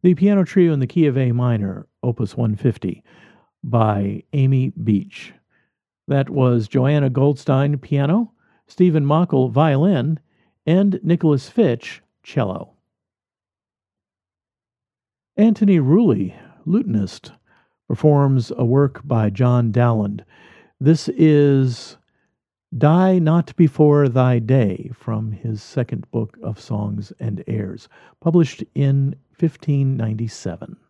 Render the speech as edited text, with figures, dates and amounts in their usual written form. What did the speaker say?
The Piano Trio in the Key of A Minor, Opus 150, by Amy Beach. That was Joanna Goldstein, piano, Stephen Mockel, violin, and Nicholas Fitch, cello. Anthony Rulli, lutenist, performs a work by John Dowland. This is Die Not Before Thy Day, from his second book of songs and airs, published in 1597.